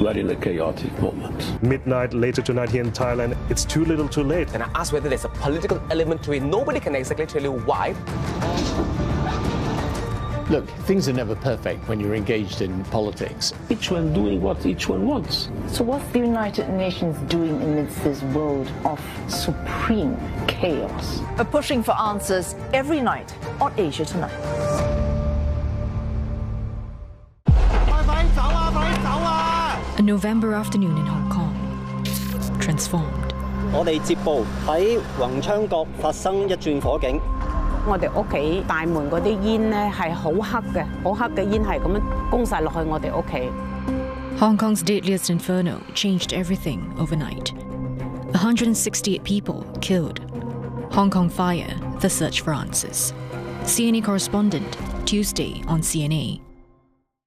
We're in a chaotic moment. Midnight later tonight here in Thailand, it's too little too late. And I asked whether there's a political element to it. Nobody can exactly tell you why. Look, things are never perfect when you're engaged in politics. Each one doing what each one wants. So what's the United Nations doing amidst this world of supreme chaos? Pushing for answers every night on Asia Tonight. A November afternoon in Hong Kong, transformed. 我哋接報喺宏昌閣發生一轉火警。 我哋屋企大門嗰啲煙咧係好黑嘅煙係咁樣攻晒落去我哋屋企。 Hong Kong's deadliest inferno changed everything overnight. 168 people killed. Hong Kong fire, the search for answers. CNA correspondent, Tuesday on CNA.